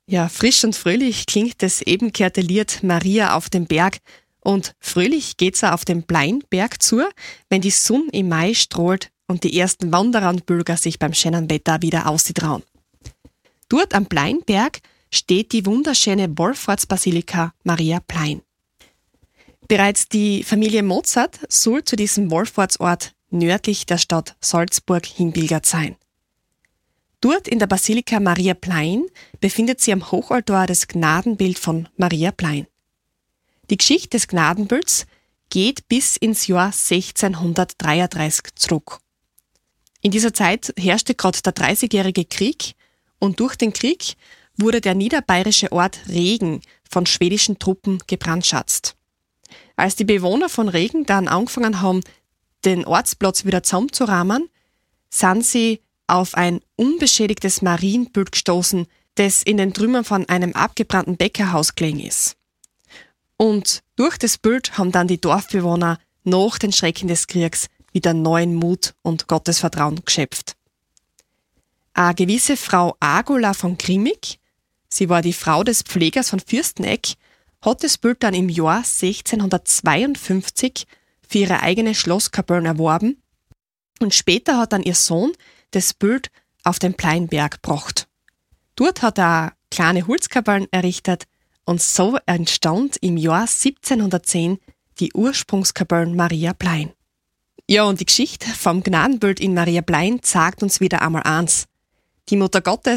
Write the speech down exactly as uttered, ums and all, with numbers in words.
Ja, frisch und fröhlich klingt das eben gehörte Lied Maria auf dem Berg. Und fröhlich geht's auch auf dem Pleinberg zu, wenn die Sonne im Mai strahlt und die ersten Wanderer und Bürger sich beim schönen Wetter wieder austrauen. Dort am Pleinberg steht die wunderschöne Wallfahrtsbasilika Maria Plein. Bereits die Familie Mozart soll zu diesem Wallfahrtsort nördlich der Stadt Salzburg hinpilgert sein. Dort in der Basilika Maria Plein befindet sich am Hochaltar das Gnadenbild von Maria Plein. Die Geschichte des Gnadenbilds geht bis ins Jahr sechzehnhundertdreiunddreißig zurück. In dieser Zeit herrschte gerade der Dreißigjährige Krieg und durch den Krieg wurde der niederbayerische Ort Regen von schwedischen Truppen gebrandschatzt. Als die Bewohner von Regen dann angefangen haben, den Ortsplatz wieder zusammenzurahmen, sind sie auf ein unbeschädigtes Marienbild gestoßen, das in den Trümmern von einem abgebrannten Bäckerhaus gelegen ist. Und durch das Bild haben dann die Dorfbewohner nach den Schrecken des Kriegs wieder neuen Mut und Gottesvertrauen geschöpft. Eine gewisse Frau Agula von Grimmig, sie war die Frau des Pflegers von Fürsteneck, hat das Bild dann im Jahr sechzehnhundertzweiundfünfzig für ihre eigene Schlosskapelle erworben und später hat dann ihr Sohn das Bild auf den Pleinberg gebracht. Dort hat er kleine Holzkapellen errichtet und so entstand im Jahr siebzehnhundertzehn die Ursprungskapelle Maria Plein. Ja, und die Geschichte vom Gnadenbild in Maria Plein zeigt uns wieder einmal eins. Die Mutter Gottes